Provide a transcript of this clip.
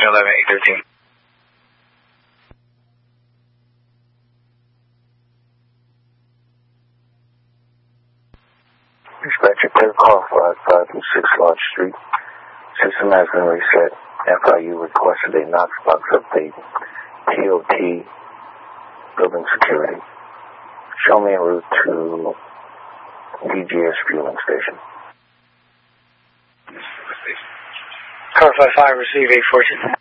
11-813. Dispatcher, clear call 5526 Lodge Street. System has been reset. FIU requested a Knox box update. TOT building security. Show me a route to DGS fueling station. Car 55, receive 814.